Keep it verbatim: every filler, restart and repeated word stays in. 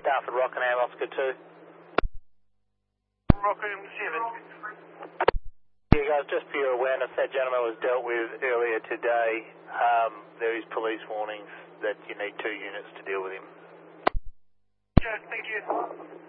Alfred Rockingham, Oscar two. Rockingham seven. Yeah, guys, just for your awareness, that gentleman was dealt with earlier today. Um, there is police warnings that you need two units to deal with him. Okay, thank you.